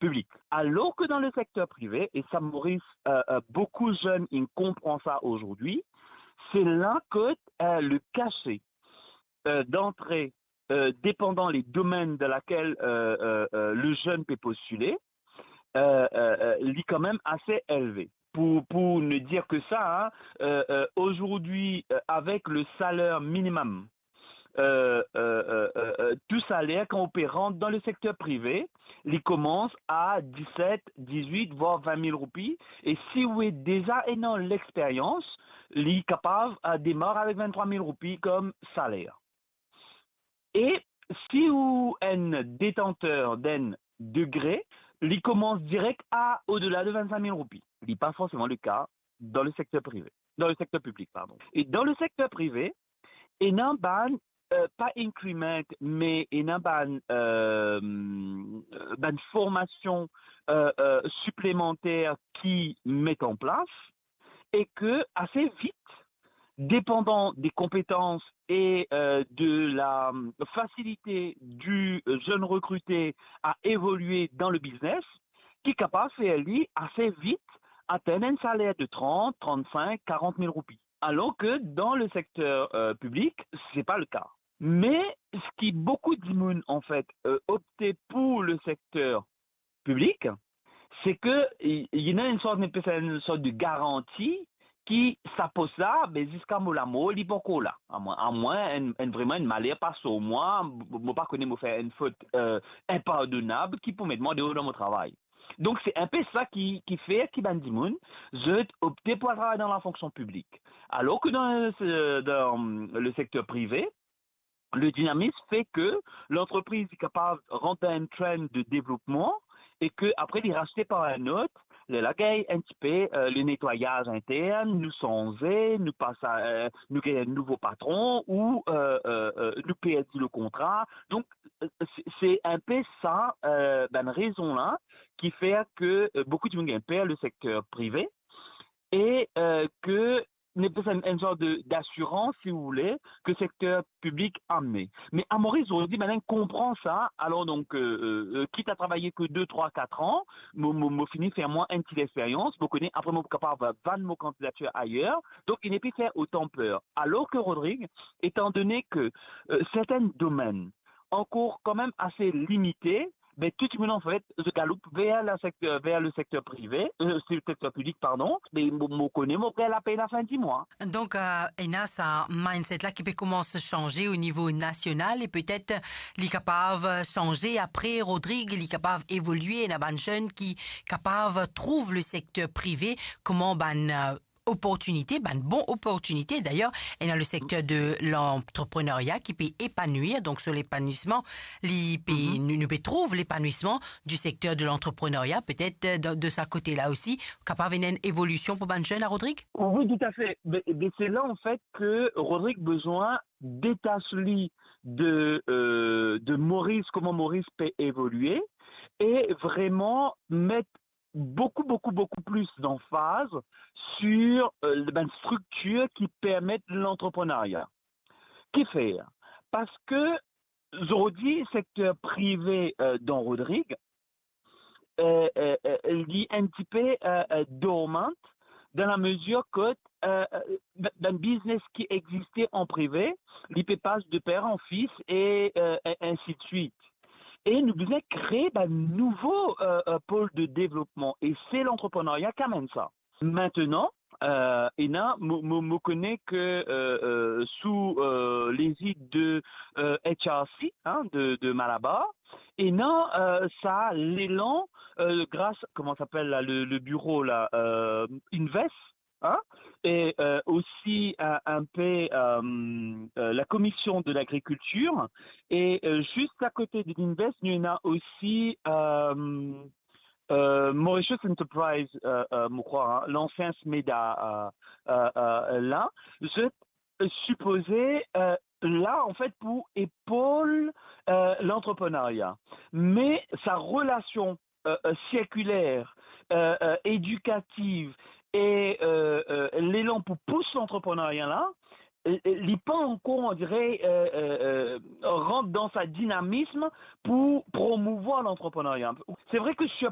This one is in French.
public. Alors que dans le secteur privé, et ça, Maurice, beaucoup de jeunes, ils comprennent ça aujourd'hui, c'est là que le cachet d'entrée, dépendant les domaines dans lesquels le jeune peut postuler, est quand même assez élevé. Pour ne dire que ça, hein, aujourd'hui, avec le salaire minimum, tout salaire, quand on peut rentrer dans le secteur privé, il commence à 17, 18, voire 20 000 roupies. Et si vous êtes déjà ayant l'expérience, il est capable de démarrer avec 23 000 roupies comme salaire. Et si vous êtes un détenteur d'un degré, il commence direct à au-delà de 25 000 roupies. Ce n'est pas forcément le cas dans le secteur privé, dans le secteur public, pardon. Et dans le secteur privé, il y a pas increment, mais il y a une formation supplémentaire qui met en place et que assez vite, dépendant des compétences et de la facilité du jeune recruté à évoluer dans le business, qui est capable de faire lui assez vite atteindre un salaire de 30, 35, 40 000 roupies. Alors que dans le secteur public, c'est pas le cas. Mais ce qui beaucoup de monde en fait opté pour le secteur public, c'est que il y a une sorte de garantie qui s'appose là, mais jusqu'à molamo, il pas là. À moins, vraiment une malheur passe au moins, moi pas connaître me faire une faute impardonnable qui peut me demander dans mon travail. Donc c'est un peu ça qui fait qui bandimoun, je opter pour travailler dans la fonction publique. Alors que dans le secteur privé, le dynamisme fait que l'entreprise est capable de rentrer un trend de développement et qu'après, il est racheté par un autre. Le lagaille, un petit peu, le nettoyage interne, nous changer, nous passer, nous créer un nouveau patron ou nous payer le contrat. Donc, c'est un peu ça, ben, raison-là, qui fait que beaucoup de gens perdent le secteur privé et que n'est pas une sorte d'assurance, si vous voulez, que le secteur public a mis. Mais à Maurice, on dit, maintenant, comprend ça, alors donc, quitte à travailler que 2, 3, 4 ans, moi fini faire moins une petite expérience, moi connais, après moi capable de vendre mon candidature ailleurs, donc il n'est plus faire autant peur. Alors que Rodrigue, étant donné que certains domaines, encore quand même assez limités, mais tout le monde en fait se galoupe vers le secteur privé, le secteur public, pardon, mais on connaît mon la paye la fin du mois. Donc, il y a ce mindset-là qui peut commencer à changer au niveau national et peut-être il est capable de changer après. Rodrigue, il est capable d'évoluer. Il y a des jeunes qui sont capables de trouver le secteur privé, comment opportunité, une bonne opportunité. D'ailleurs, il y a le secteur de l'entrepreneuriat qui peut épanouir. Donc, sur l'épanouissement, nous peut trouver l'épanouissement du secteur de l'entrepreneuriat, peut-être de sa côté-là aussi, capable d'une évolution pour les jeunes à Rodrigue? Oui, tout à fait. Mais c'est là, en fait, que Rodrigue besoin détacher de Maurice, comment Maurice peut évoluer et vraiment mettre beaucoup plus d'emphase sur une structure qui permet l'entrepreneuriat. Qu'est-ce faire? Parce que aujourd'hui, secteur privé dans Rodrigue, il est un petit peu dormante dans la mesure que d'un business qui existait en privé, il passe de père en fils et ainsi de suite. Et nous devons créer un nouveau pôle de développement. Et c'est l'entrepreneuriat qui amène ça. Maintenant, Ena me connaît que sous l'égide de HRC, hein, de Malabar, Ena, ça a l'élan grâce, comment s'appelle là, le bureau là, Invest. Hein? Et aussi un peu la commission de l'agriculture et juste à côté de l'Invest, il y en a aussi Mauritius Enterprise, je crois, hein, l'ancien SMEDA là. Je supposais là, en fait, pour épaule l'entrepreneuriat. Mais sa relation circulaire, éducative et l'élan pour pousser l'entrepreneuriat là, il pas encore, on dirait, rentre dans sa dynamisme pour promouvoir l'entrepreneuriat. C'est vrai que je suis